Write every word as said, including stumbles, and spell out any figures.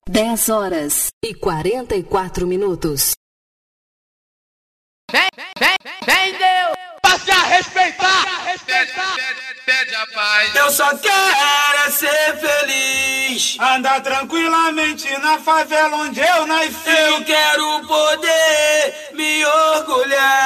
dez horas e quarenta e quatro minutos. Vem, vem, vem, Deus! Passe a respeitar! respeitar. Pede, pede, pede a paz. Eu só quero é ser feliz, andar tranquilamente na favela onde eu nasci. Eu quero poder me orgulhar